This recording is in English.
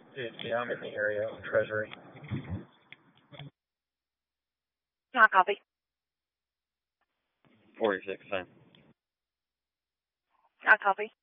Yeah, I'm in the area of Treasury. Not copy. 46, same. Not copy.